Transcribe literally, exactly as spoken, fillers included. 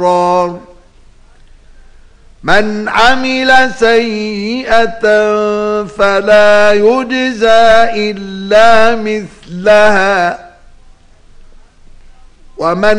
من عمل سيئة فلا يجزى إلا مثلها ومن